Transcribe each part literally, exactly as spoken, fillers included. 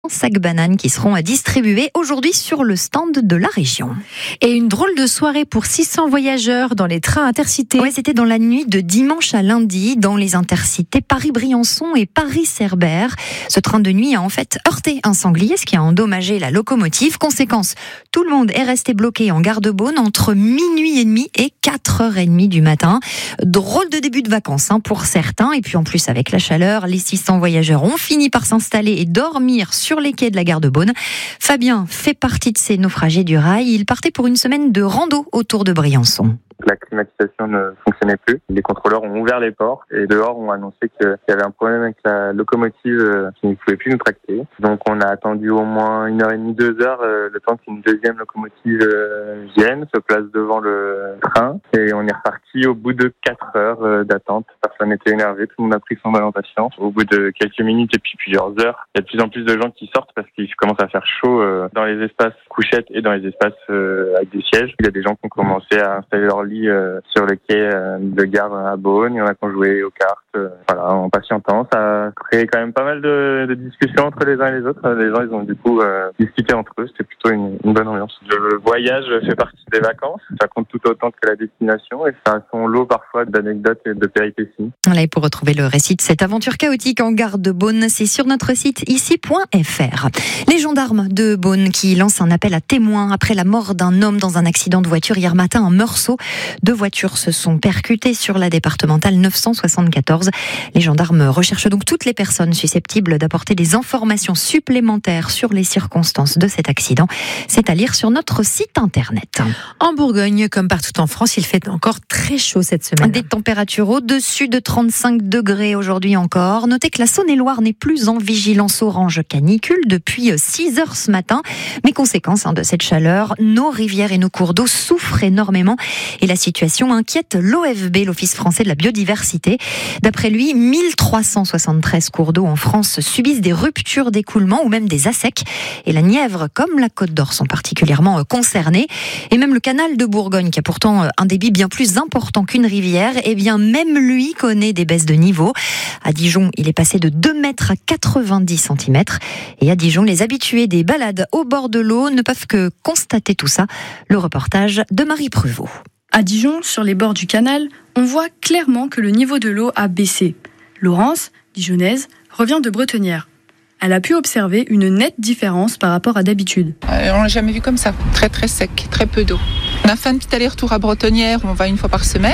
sacs bananes qui seront distribués aujourd'hui sur le stand de la région. Et une drôle de soirée pour six cents voyageurs dans les trains intercités. Ouais, c'était dans la nuit de dimanche à lundi dans les intercités Paris-Briançon et Paris-Cerbère. Ce train de nuit a en fait heurté un sanglier, ce qui a endommagé la locomotive. Conséquence, tout le monde est resté bloqué en gare de Beaune entre minuit et demi et quatre heures trente du matin. Drôle de début de vacances hein, pour certains. Et puis en plus avec la chaleur, les six cents voyageurs ont fini par s'installer et dormir sur sur les quais de la gare de Beaune. Fabien fait partie de ces naufragés du rail. Il partait pour une semaine de rando autour de Briançon. La climatisation ne fonctionnait plus. Les contrôleurs ont ouvert les portes et dehors ont annoncé qu'il y avait un problème avec la locomotive qui ne pouvait plus nous tracter. Donc on a attendu au moins une heure et demie, deux heures le temps qu'une deuxième locomotive vienne, se place devant le train et on est reparti au bout de quatre heures d'attente. Personne n'était énervé, tout le monde a pris son mal en patience. Au bout de quelques minutes et puis plusieurs heures, il y a de plus en plus de gens qui sortent parce qu'il commence à faire chaud dans les espaces couchettes et dans les espaces avec des sièges. Il y a des gens qui ont commencé à installer leur lit sur le quai de gare à Beaune. Il y en a qui ont joué aux cartes, voilà, en patientant. Ça a créé quand même pas mal de, de discussions entre les uns et les autres. Les gens, ils ont du coup euh, discuté entre eux. C'était plutôt une, une bonne ambiance. Le voyage fait partie des vacances. Ça compte tout autant que la destination et ça a son lot parfois d'anecdotes et de péripéties. Voilà, et pour retrouver le récit de cette aventure chaotique en gare de Beaune, c'est sur notre site ici point f r. Les gendarmes de Beaune qui lancent un appel à témoins après la mort d'un homme dans un accident de voiture hier matin à Meursault. Deux voitures se sont percutées sur la départementale neuf cent soixante-quatorze. Les gendarmes recherchent donc toutes les personnes susceptibles d'apporter des informations supplémentaires sur les circonstances de cet accident. C'est à lire sur notre site internet. En Bourgogne, comme partout en France, il fait encore très chaud cette semaine. Des températures au-dessus de trente-cinq degrés aujourd'hui encore. Notez que la Saône-et-Loire n'est plus en vigilance orange canicule depuis six heures ce matin. Mais conséquence hein, de cette chaleur, nos rivières et nos cours d'eau souffrent énormément. Et la situation inquiète l'O F B, l'Office français de la biodiversité. D'après lui, mille trois cent soixante-treize cours d'eau en France subissent des ruptures d'écoulement ou même des assecs. Et la Nièvre, comme la Côte d'Or, sont particulièrement concernées. Et même le canal de Bourgogne, qui a pourtant un débit bien plus important qu'une rivière, eh bien même lui connaît des baisses de niveau. À Dijon, il est passé de deux mètres à quatre-vingt-dix centimètres. Et à Dijon, les habitués des balades au bord de l'eau ne peuvent que constater tout ça. Le reportage de Marie Pruvot. À Dijon, sur les bords du canal, on voit clairement que le niveau de l'eau a baissé. Laurence, dijonnaise, revient de Bretonnière. Elle a pu observer une nette différence par rapport à d'habitude. Euh, on l'a jamais vu comme ça, très très sec, très peu d'eau. On a fait un petit aller-retour à Bretonnière, on va une fois par semaine,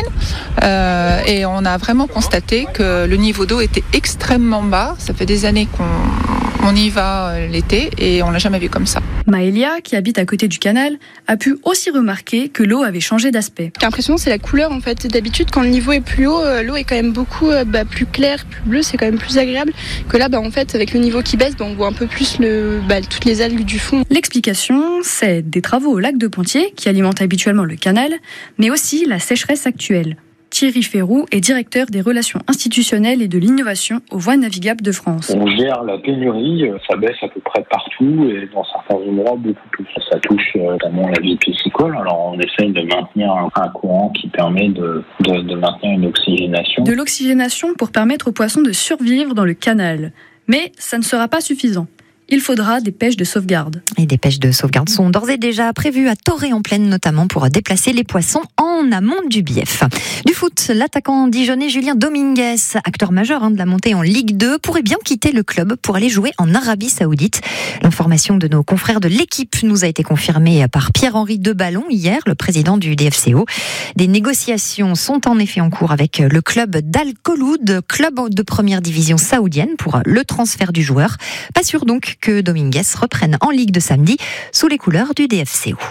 euh, et on a vraiment constaté que le niveau d'eau était extrêmement bas. Ça fait des années qu'on on y va l'été et on l'a jamais vu comme ça. Maëlia, qui habite à côté du canal, a pu aussi remarquer que l'eau avait changé d'aspect. Ce qui est impressionnant, c'est la couleur en fait. D'habitude, quand le niveau est plus haut, l'eau est quand même beaucoup bah, plus claire, plus bleue, c'est quand même plus agréable. Que là, bah, en fait, avec le niveau qui baisse, bah, on voit un peu plus le, bah, toutes les algues du fond. L'explication, c'est des travaux au lac de Pontier, qui alimente habituellement le canal, mais aussi la sécheresse actuelle. Thierry Ferroux est directeur des relations institutionnelles et de l'innovation aux voies navigables de France. On gère la pénurie, ça baisse à peu près partout et dans certains endroits beaucoup plus. Ça touche notamment la vie piscicole, alors on essaye de maintenir un courant qui permet de, de, de maintenir une oxygénation. De l'oxygénation pour permettre aux poissons de survivre dans le canal. Mais ça ne sera pas suffisant. Il faudra des pêches de sauvegarde. Et des pêches de sauvegarde sont d'ores et déjà prévues à Torré-en-Plaine, notamment pour déplacer les poissons en amont du Bief. Du foot, l'attaquant dijonnais Julien Dominguez, acteur majeur hein, de la montée en Ligue deux, pourrait bien quitter le club pour aller jouer en Arabie Saoudite. L'information de nos confrères de l'équipe nous a été confirmée par Pierre-Henri Deballon hier, le président du D F C O. Des négociations sont en effet en cours avec le club d'Al Kholoud, club de première division saoudienne, pour le transfert du joueur. Pas sûr donc que Dominguez reprenne en Ligue de samedi sous les couleurs du D F C O.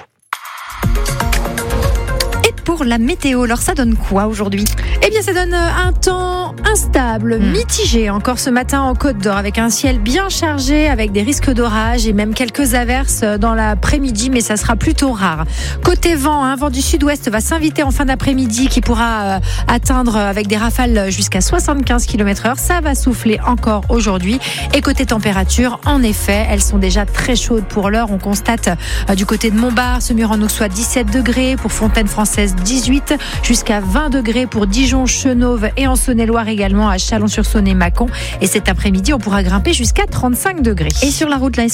Pour la météo, alors ça donne quoi aujourd'hui ? Eh bien ça donne un temps instable, mmh. mitigé encore ce matin en Côte d'Or avec un ciel bien chargé avec des risques d'orage et même quelques averses dans l'après-midi, mais ça sera plutôt rare. Côté vent, un vent du sud-ouest va s'inviter en fin d'après-midi qui pourra euh, atteindre avec des rafales jusqu'à soixante-quinze kilomètres heure. Ça va souffler encore aujourd'hui. Et côté température, en effet, elles sont déjà très chaudes pour l'heure. On constate euh, du côté de Montbard, Semur-en-Auxois dix-sept degrés, pour Fontaine-Française dix-huit, jusqu'à vingt degrés pour Dijon. Dijon, Chenôve et en Saône-et-Loire également à Chalon-sur-Saône et Mâcon. Et cet après-midi, on pourra grimper jusqu'à trente-cinq degrés. Et sur la route, là, est-ce